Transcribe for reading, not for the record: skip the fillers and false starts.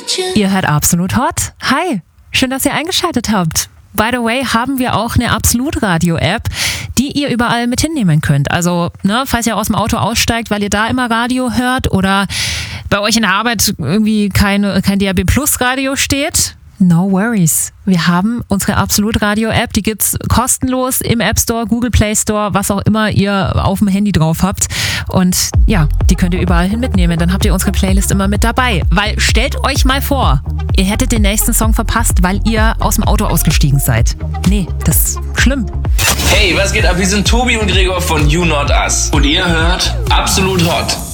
Ihr hört Absolut Hot. Hi, schön, dass ihr eingeschaltet habt. By the way, haben wir auch eine Absolut-Radio-App, die ihr überall mit hinnehmen könnt. Also, falls ihr aus dem Auto aussteigt, weil ihr da immer Radio hört oder bei euch in der Arbeit irgendwie kein DAB-Plus-Radio steht, no worries. Wir haben unsere Absolut-Radio-App, die gibt's kostenlos im App Store, Google Play Store, was auch immer ihr auf dem Handy drauf habt. Und ja, die könnt ihr überall hin mitnehmen. Dann habt ihr unsere Playlist immer mit dabei. Weil stellt euch mal vor, ihr hättet den nächsten Song verpasst, weil ihr aus dem Auto ausgestiegen seid. Nee, das ist schlimm. Hey, was geht ab? Wir sind Tobi und Gregor von You Not Us. Und ihr hört Absolut Hot.